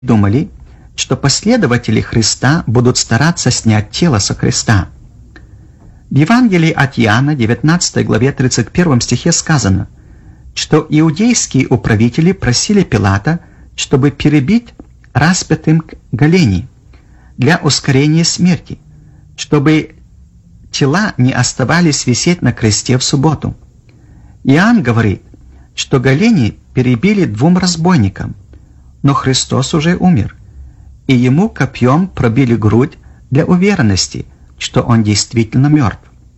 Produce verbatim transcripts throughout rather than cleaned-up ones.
думали, что последователи Христа будут стараться снять тело со креста. В Евангелии от Иоанна, девятнадцатой главе, тридцать первом стихе сказано, что иудейские управители просили Пилата, чтобы перебить распятым голени для ускорения смерти, чтобы тела не оставались висеть на кресте в субботу. Иоанн говорит, что голени перебили двум разбойникам, но Христос уже умер, и ему копьем пробили грудь для уверенности, что он действительно мертв.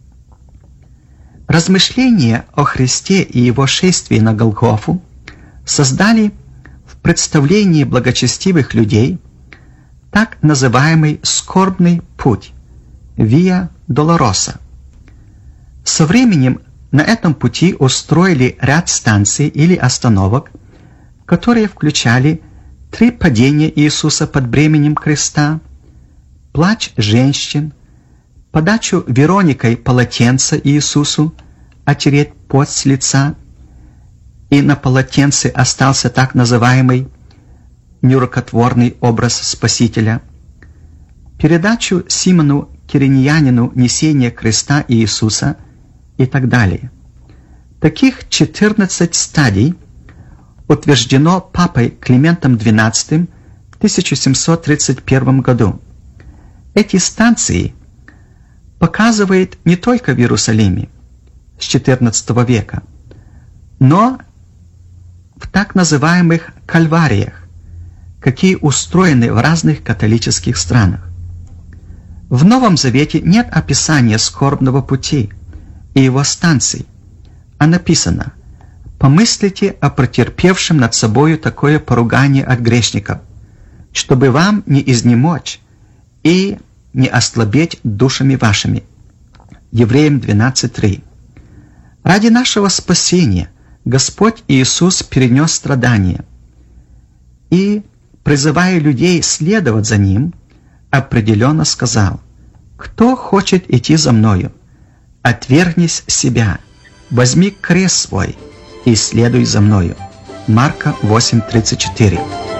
Размышления о Христе и его шествии на Голгофу создали в представлении благочестивых людей так называемый скорбный путь Виа Долороса. Со временем на этом пути устроили ряд станций или остановок, которые включали три падения Иисуса под бременем креста, плач женщин, подачу Вероникой полотенца Иисусу, отереть пот с лица, и на полотенце остался так называемый нерукотворный образ Спасителя, передачу Симону Кириньянину несения креста Иисуса и так далее. Таких четырнадцать стадий утверждено папой Климентом двенадцатым в тысяча семьсот тридцать первом году. Эти станции показывают не только в Иерусалиме с четырнадцатого века, но в так называемых кальвариях, какие устроены в разных католических странах. В Новом Завете нет описания скорбного пути и его станций, а написано: «Помыслите о претерпевшем над собою такое поругание от грешников, чтобы вам не изнемочь и не ослабеть душами вашими». Евреям двенадцать три. Ради нашего спасения Господь Иисус перенес страдания и, призывая людей следовать за Ним, определенно сказал: «Кто хочет идти за Мною, отвергнись себя, возьми крест свой и следуй за Мною». Марка восемь тридцать четыре.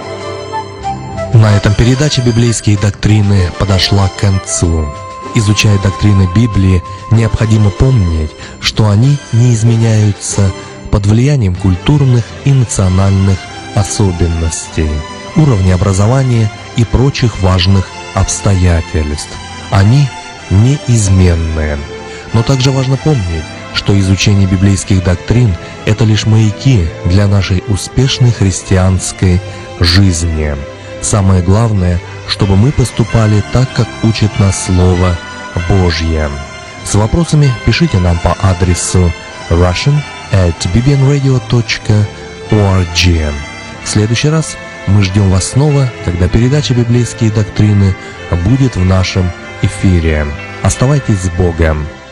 На этом передача «Библейские доктрины» подошла к концу. Изучая доктрины Библии, необходимо помнить, что они не изменяются под влиянием культурных и национальных особенностей, уровня образования и прочих важных обстоятельств. Они неизменны. Но также важно помнить, что изучение библейских доктрин – это лишь маяки для нашей успешной христианской жизни. Самое главное, чтобы мы поступали так, как учит нас Слово Божье. С вопросами пишите нам по адресу russian at bbnradio dot org. В следующий раз мы ждем вас снова, когда передача «Библейские доктрины» будет в нашем эфире. Оставайтесь с Богом!